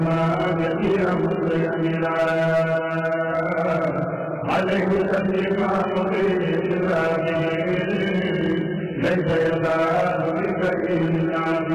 كثيرا مطيعنا عليه تسليم مطيع ليس يزال بك إلا